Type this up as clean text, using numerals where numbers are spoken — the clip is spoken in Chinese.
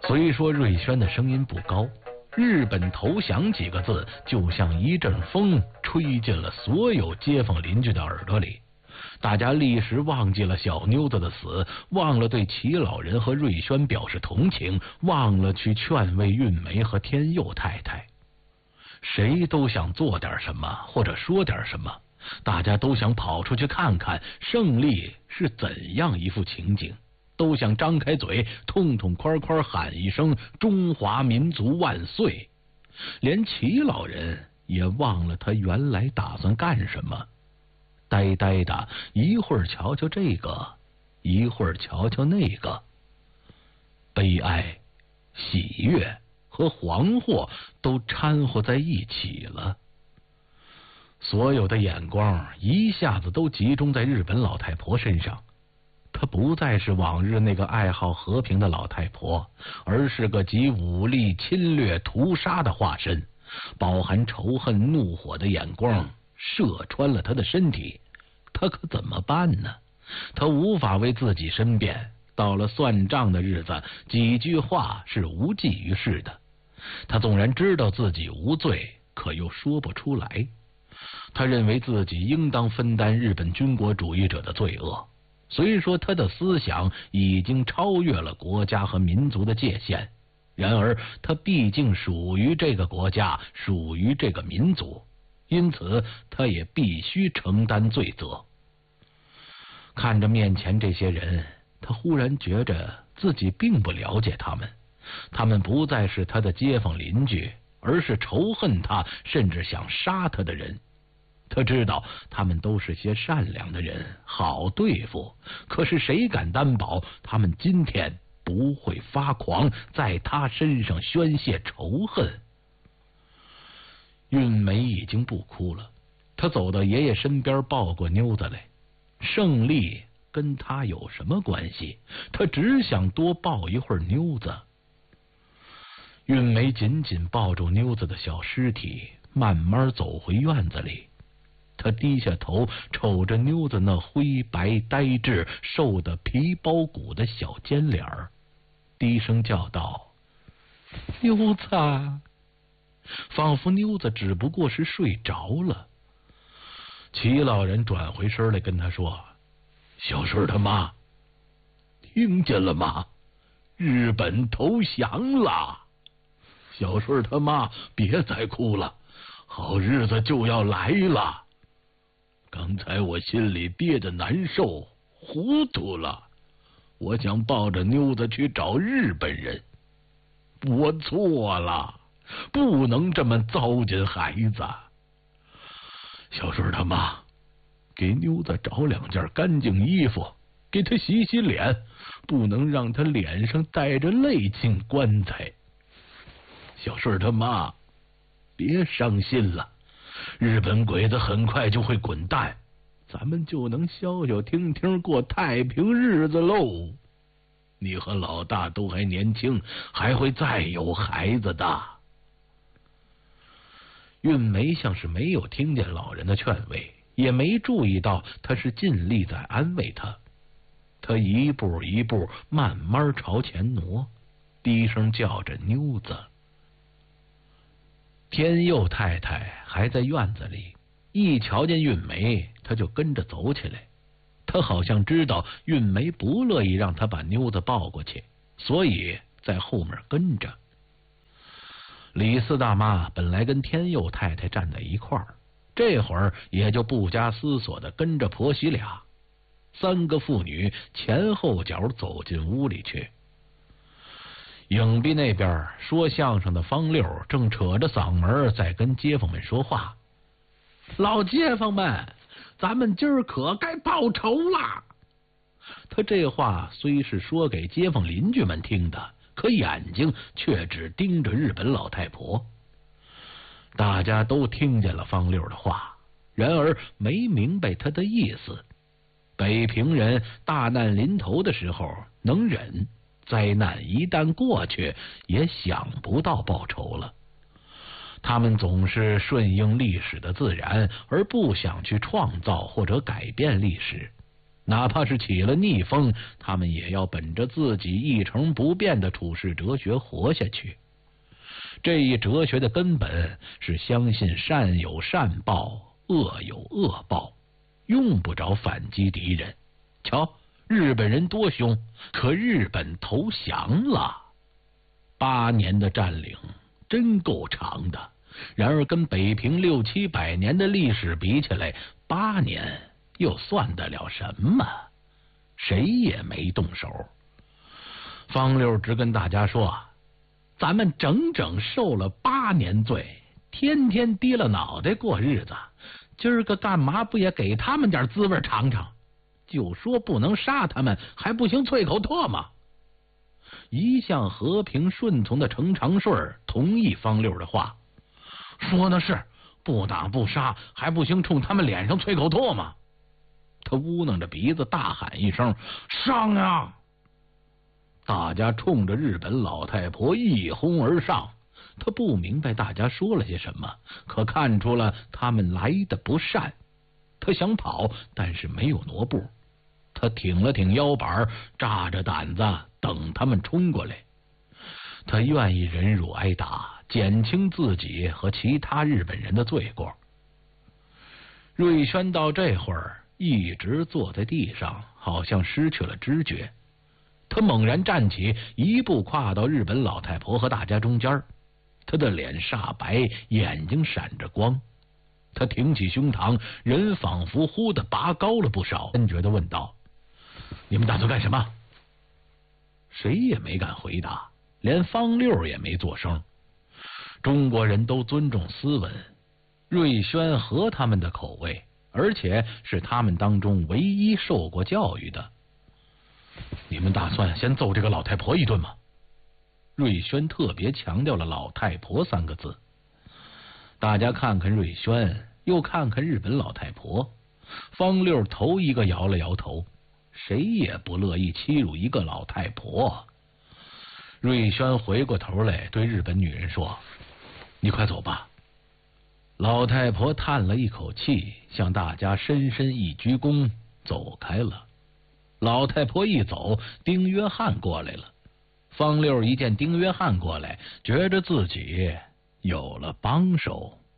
虽说瑞宣的声音不高，日本投降几个字就像一阵风吹进了所有街坊邻居的耳朵里，大家立时忘记了小妞子的死，忘了对齐老人和瑞宣表示同情，忘了去劝慰韵梅和天佑太太。谁都想做点什么或者说点什么，大家都想跑出去看看胜利是怎样一副情景，都想张开嘴痛痛快快喊一声中华民族万岁。连齐老人也忘了他原来打算干什么，呆呆的一会儿瞧瞧这个，一会儿瞧瞧那个，悲哀、喜悦和惶惑都掺和在一起了。所有的眼光一下子都集中在日本老太婆身上，她不再是往日那个爱好和平的老太婆，而是个集武力、侵略、屠杀的化身，饱含仇恨、怒火的眼光射穿了她的身体。她可怎么办呢？她无法为自己申辩，到了算账的日子，几句话是无济于事的。她纵然知道自己无罪，可又说不出来。他认为自己应当分担日本军国主义者的罪恶，虽说他的思想已经超越了国家和民族的界限，然而他毕竟属于这个国家，属于这个民族，因此他也必须承担罪责。看着面前这些人，他忽然觉着自己并不了解他们，他们不再是他的街坊邻居，而是仇恨他甚至想杀他的人。他知道他们都是些善良的人，好对付，可是谁敢担保他们今天不会发狂，在他身上宣泄仇恨？韵梅已经不哭了，她走到爷爷身边抱过妞子来。胜利跟他有什么关系？他只想多抱一会儿妞子。韵梅紧紧抱住妞子的小尸体，慢慢走回院子里。他低下头瞅着妞子那灰白呆滞、瘦得皮包骨的小尖脸儿，低声叫道：“妞子！”仿佛妞子只不过是睡着了。齐老人转回身来跟他说：“小顺他妈，听见了吗？日本投降了！小顺他妈，别再哭了，好日子就要来了。刚才我心里憋得难受，糊涂了，我想抱着妞子去找日本人，我错了，不能这么糟践孩子。小顺他妈，给妞子找2件干净衣服，给她洗洗脸，不能让她脸上带着泪进棺材。小顺他妈，别伤心了，日本鬼子很快就会滚蛋，咱们就能消消停停过太平日子喽。你和老大都还年轻，还会再有孩子的。韵梅像是没有听见老人的劝慰，也没注意到他是尽力在安慰他。他一步一步慢慢朝前挪，低声叫着妞子。天佑太太还在院子里，一瞧见韵梅，他就跟着走起来。他好像知道韵梅不乐意让他把妞子抱过去，所以在后面跟着。李四大妈本来跟天佑太太站在一块儿，这会儿也就不加思索的跟着婆媳俩。3个妇女前后脚走进屋里去。影壁那边说相声的方六正扯着嗓门在跟街坊们说话：“老街坊们，咱们今儿可该报仇了。”他这话虽是说给街坊邻居们听的，可眼睛却只盯着日本老太婆。大家都听见了方六的话，然而没明白他的意思。北平人大难临头的时候能忍，灾难一旦过去，也想不到报仇了。他们总是顺应历史的自然，而不想去创造或者改变历史。 哪怕是起了逆风，他们也要本着自己一成不变的处世哲学活下去。这一哲学的根本是相信善有善报，恶有恶报，用不着反击敌人。瞧，日本人多凶，可日本投降了。8年的占领真够长的，然而跟北平6、700年的历史比起来，8年又算得了什么？谁也没动手。方六直跟大家说，咱们整整受了8年罪，天天低了脑袋过日子，今儿个干嘛不也给他们点滋味尝尝？就说不能杀他们，还不行啐口唾沫。一向和平顺从的程长顺同意方六的话，说的是，不打不杀，还不行冲他们脸上啐口唾沫。他呜囔着鼻子大喊一声，上啊！大家冲着日本老太婆一哄而上。他不明白大家说了些什么，可看出了他们来的不善。他想跑，但是没有挪步。他挺了挺腰板，炸着胆子等他们冲过来。他愿意忍辱挨打，减轻自己和其他日本人的罪过。瑞轩到这会儿一直坐在地上，好像失去了知觉。他猛然站起，一步跨到日本老太婆和大家中间。他的脸煞白，眼睛闪着光。他挺起胸膛，人仿佛忽地拔高了不少，坚决地问道，你们打算干什么？谁也没敢回答，连方六也没作声。中国人都尊重斯文，瑞轩合他们的口味，而且是他们当中唯一受过教育的。你们打算先揍这个老太婆一顿吗？瑞轩特别强调了老太婆3个字。大家看看瑞轩，又看看日本老太婆，方六头一个摇了摇头，谁也不乐意欺辱一个老太婆。瑞轩回过头来对日本女人说，你快走吧。老太婆叹了一口气，向大家深深一鞠躬，走开了。老太婆一走，丁约翰过来了。方六一见丁约翰过来，觉着自己有了帮手。